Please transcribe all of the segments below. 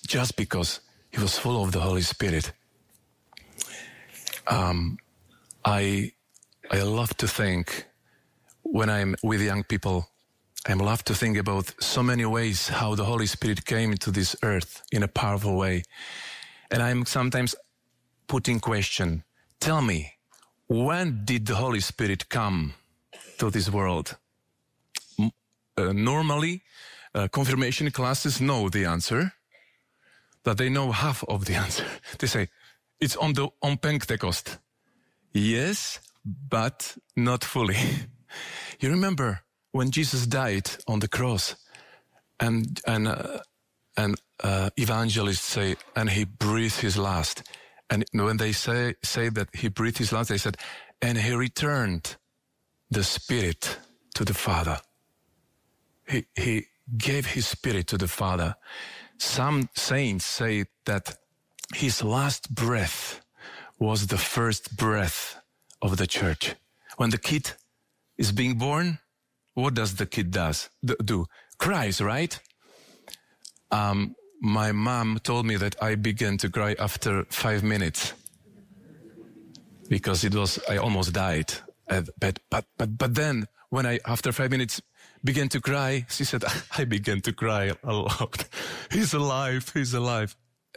just because he was full of the Holy Spirit. I love to think, when I'm with young people, I love to think about so many ways how the Holy Spirit came into this earth in a powerful way. And I'm sometimes putting question, tell me, when did the Holy Spirit come to this world? Normally, confirmation classes know the answer, but they know half of the answer. They say, it's on Pentecost. Yes, but not fully. You remember when Jesus died on the cross, and evangelists say, and he breathed his last. And when they say that he breathed his last, they said, and he returned the Spirit to the Father. He gave his Spirit to the Father. Some saints say that his last breath was the first breath of the church. When the kid is being born, what does the kid do? Cries, right? My mom told me that I began to cry after 5 minutes because I almost died. But then when I, after 5 minutes, began to cry, she said, I began to cry a lot. He's alive, he's alive.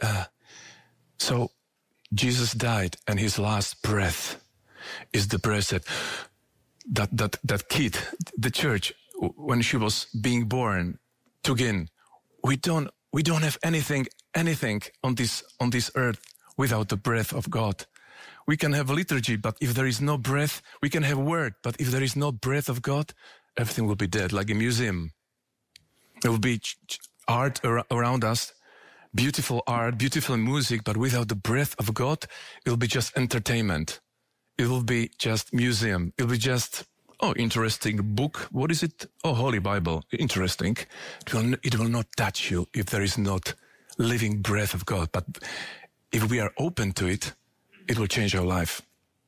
So Jesus died, and his last breath is the breath that kid, the church, when she was being born, took in. We don't have anything on this earth without the breath of God. We can have liturgy, but if there is no breath, we can have word, but if there is no breath of God, everything will be dead, like a museum. There will be art around us, beautiful art, beautiful music, but without the breath of God, it will be just entertainment. It will be just museum. It will be just, interesting book. What is it? Holy Bible. Interesting. It will not touch you if there is not living breath of God. But if we are open to it, it will change our life.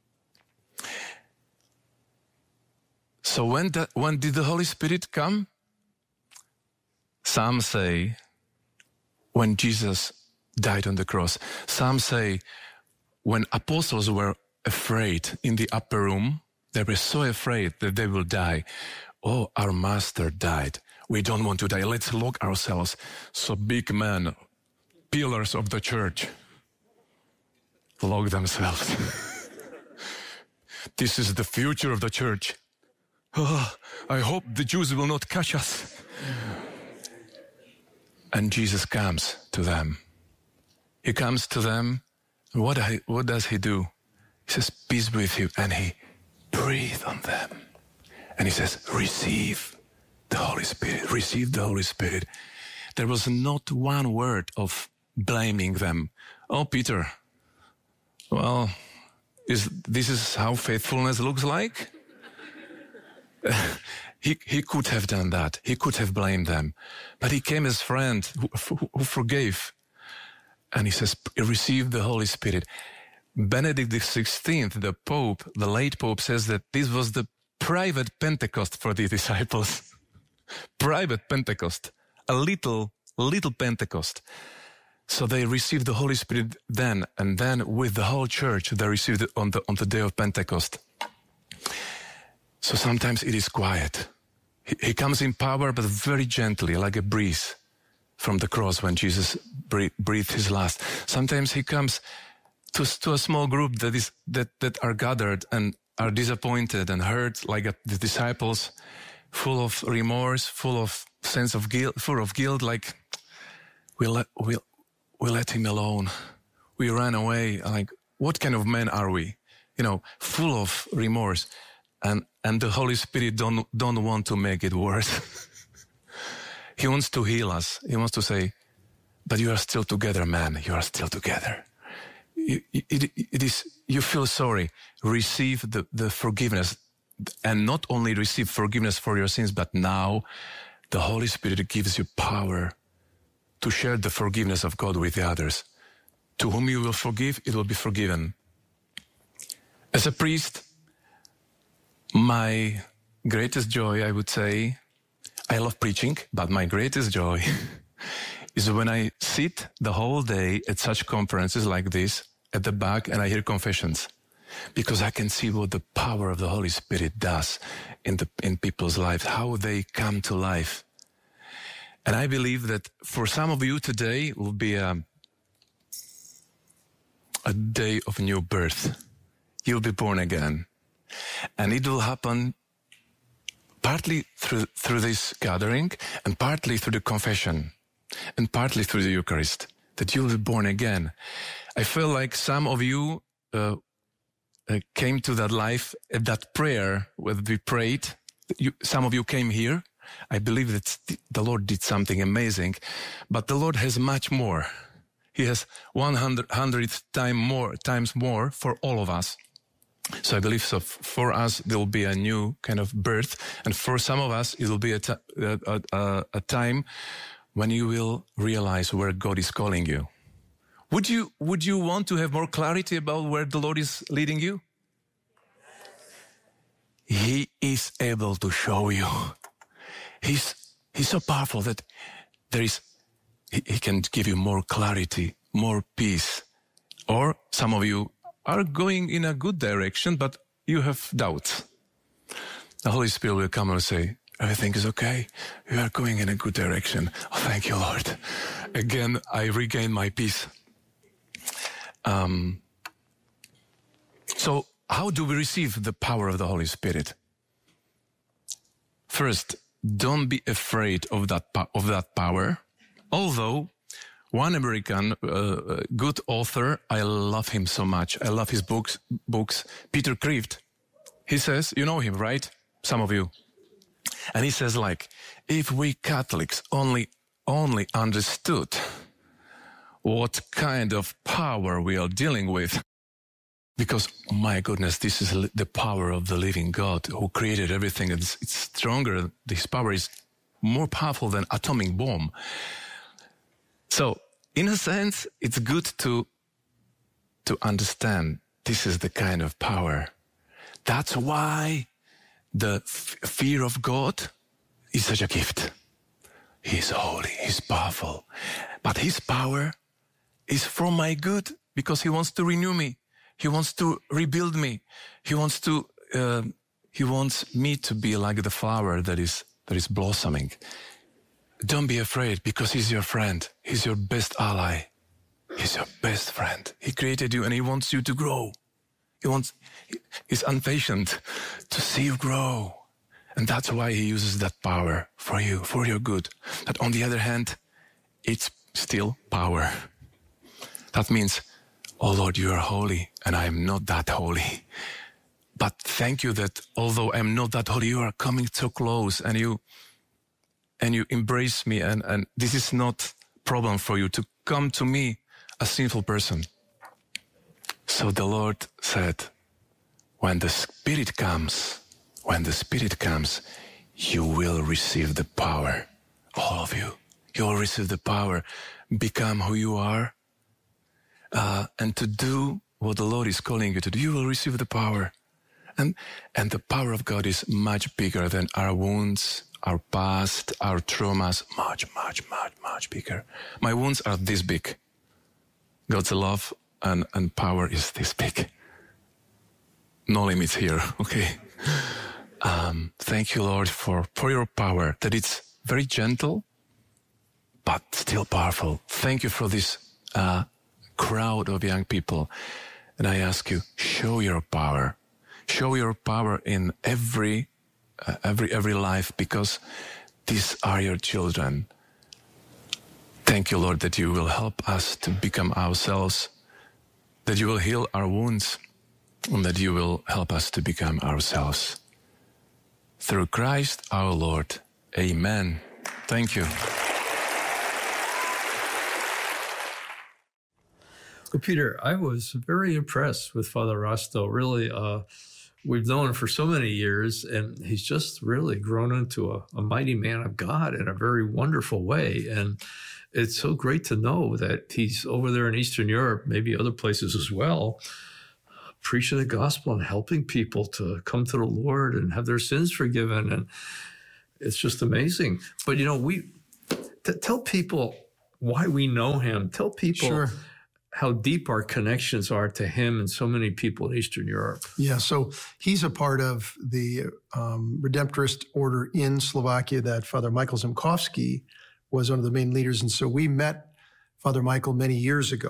So when did the Holy Spirit come? Some say when Jesus died on the cross. Some say when apostles were afraid in the upper room, they were so afraid that they will die. Oh, our master died. We don't want to die. Let's lock ourselves. So big men, pillars of the church, lock themselves. This is the future of the church. Oh, I hope the Jews will not catch us. And Jesus comes to them. He comes to them. What does he do? He says, peace with you. And he breathes on them. And he says, receive the Holy Spirit. Receive the Holy Spirit. There was not one word of blaming them. Oh, Peter, well, this is how faithfulness looks like? He could have done that. He could have blamed them. But he came as friend who forgave. And he says, receive the Holy Spirit. Benedict XVI, the Pope, the late Pope, says that this was the private Pentecost for the disciples. Private Pentecost. A little Pentecost. So they received the Holy Spirit then, and then with the whole church, they received it on the day of Pentecost. So sometimes it is quiet. He comes in power, but very gently, like a breeze from the cross when Jesus breathed his last. Sometimes he comes to a small group that are gathered and are disappointed and hurt, like the disciples, full of remorse, full of sense of guilt, full of guilt, like we let him alone. We ran away. Like, what kind of men are we? Full of remorse. And the Holy Spirit don't want to make it worse. He wants to heal us. He wants to say, but you are still together, man. You are still together. You feel sorry. Receive the forgiveness. And not only receive forgiveness for your sins, but now the Holy Spirit gives you power to share the forgiveness of God with the others. To whom you will forgive, it will be forgiven. As a priest, my greatest joy, I would say, I love preaching, but my greatest joy is when I sit the whole day at such conferences like this at the back and I hear confessions because I can see what the power of the Holy Spirit does in people's lives, how they come to life. And I believe that for some of you today will be a day of new birth. You'll be born again. And it will happen partly through this gathering and partly through the confession and partly through the Eucharist, that you'll be born again. I feel like some of you came to that life at that prayer when we prayed. Some of you came here. I believe that the Lord did something amazing, but the Lord has much more. He has 100 times more for all of us. So I believe so. For us, there will be a new kind of birth, and for some of us, it will be a time when you will realize where God is calling you. Would you want to have more clarity about where the Lord is leading you? He is able to show you. He's so powerful that he can give you more clarity, more peace. Or some of you are going in a good direction, but you have doubts. The Holy Spirit will come and say, everything is okay. You are going in a good direction. Oh, thank you, Lord. Again, I regain my peace. So how do we receive the power of the Holy Spirit? First, don't be afraid of that power. Although one American good author, I love him so much. I love his books. Peter Kreeft. He says, you know him, right? Some of you. And he says, like, if we Catholics only understood what kind of power we are dealing with, because, my goodness, this is the power of the living God who created everything. It's stronger. This power is more powerful than atomic bomb. So, in a sense, it's good to understand this is the kind of power. That's why the fear of God is such a gift. He's holy, he's powerful. But his power is for my good because he wants to renew me. He wants to rebuild me. He wants me to be like the flower that is blossoming. Don't be afraid because he's your friend. He's your best ally. He's your best friend. He created you and he wants you to grow. He's impatient to see you grow. And that's why he uses that power for you, for your good. But on the other hand, it's still power. That means, oh Lord, you are holy and I am not that holy. But thank you that although I'm not that holy, you are coming so close and you embrace me, and this is not a problem for you to come to me, a sinful person. So the Lord said, when the Spirit comes, you will receive the power. All of you. You will receive the power, become who you are, and to do what the Lord is calling you to do. You will receive the power. And the power of God is much bigger than our wounds, our past, our traumas, much bigger. My wounds are this big. God's love and power is this big. No limits here, okay? Thank you, Lord, for your power, that it's very gentle, but still powerful. Thank you for this crowd of young people. And I ask you, show your power. Show your power in every life, because these are your children. Thank you, Lord, that you will help us to become ourselves, that you will heal our wounds, and that you will help us to become ourselves. Through Christ our Lord. Amen. Thank you. Well, Peter, I was very impressed with Father Rasto. Really, we've known him for so many years, and he's just really grown into a mighty man of God in a very wonderful way. And it's so great to know that he's over there in Eastern Europe, maybe other places as well, preaching the gospel and helping people to come to the Lord and have their sins forgiven. And it's just amazing. But, tell people why we know him. Tell people Sure. how deep our connections are to him and so many people in Eastern Europe. Yeah, so he's a part of the Redemptorist order in Slovakia that Father Michael Zemkovsky was one of the main leaders. And so we met Father Michael many years ago.